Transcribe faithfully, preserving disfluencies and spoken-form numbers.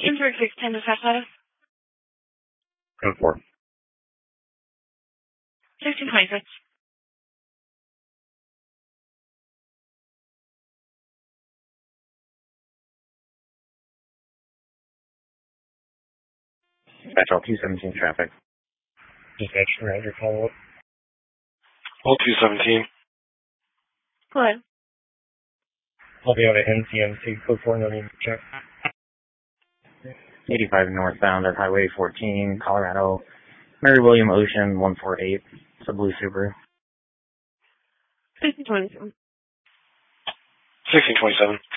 Injured sixteen dispatch status. Code four. sixteen twenty-six. Dispatch all two seventeen traffic. Dispatch Ranger follow up. All two seventeen. Go ahead. I'll be out at N C M C, code four, no need to check. eighty-five northbound at Highway fourteen, Colorado. Mary William Ocean, one four eight. It's a blue Subaru. sixteen twenty-seven. sixteen twenty-seven.